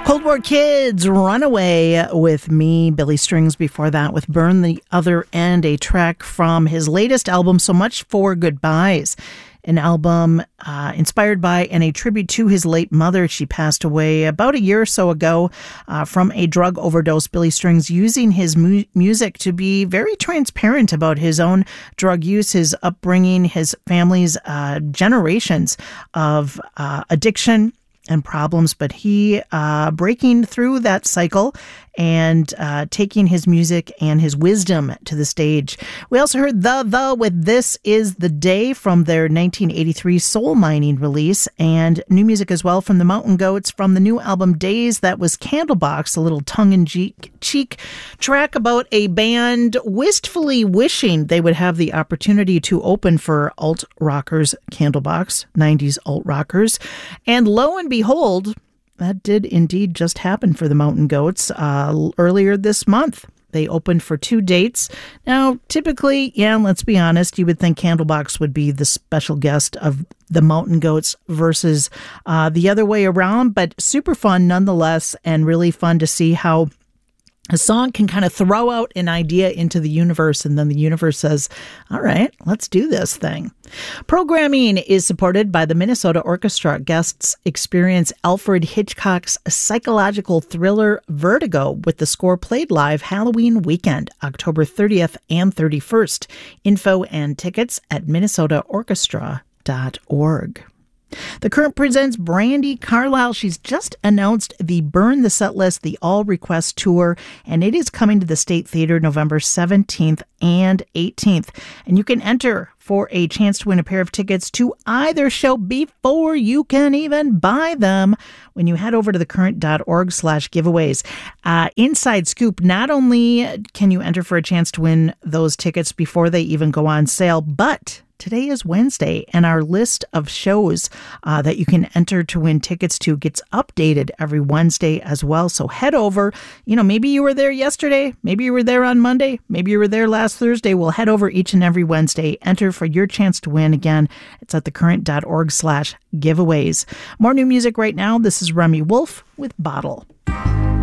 Cold War Kids, Runaway with me. Billy Strings before that with Burn the Other End, a track from his latest album, So Much for Goodbyes. An album inspired by and a tribute to his late mother. She passed away about a year or so ago from a drug overdose. Billy Strings using his music to be very transparent about his own drug use, his upbringing, his family's generations of addiction and problems, but he breaking through that cycle and taking his music and his wisdom to the stage. We also heard The with This Is the Day from their 1983 Soul Mining release, and new music as well from the Mountain Goats from the new album Days. That was Candlebox, a little tongue-in-cheek track about a band wistfully wishing they would have the opportunity to open for alt rockers Candlebox, 90s alt rockers. And lo and behold, that did indeed just happen for the Mountain Goats earlier this month. They opened for 2 dates. Now, typically, let's be honest, you would think Candlebox would be the special guest of the Mountain Goats versus the other way around, but super fun nonetheless, and really fun to see how a song can kind of throw out an idea into the universe, and then the universe says, all right, let's do this thing. Programming is supported by the Minnesota Orchestra. Guests experience Alfred Hitchcock's psychological thriller Vertigo with the score played live Halloween weekend, October 30th and 31st. Info and tickets at minnesotaorchestra.org. The Current presents Brandi Carlile. She's just announced the Burn the Setlist, the All Request Tour, and it is coming to the State Theater November 17th and 18th. And you can enter for a chance to win a pair of tickets to either show before you can even buy them when you head over to thecurrent.org/giveaways. Inside scoop, not only can you enter for a chance to win those tickets before they even go on sale, but today is Wednesday, and our list of shows that you can enter to win tickets to gets updated every Wednesday as well. So head over. Maybe you were there yesterday. Maybe you were there on Monday. Maybe you were there last Thursday. We'll head over each and every Wednesday. Enter for your chance to win. Again, it's at thecurrent.org/giveaways. More new music right now. This is Remy Wolf with Bottle.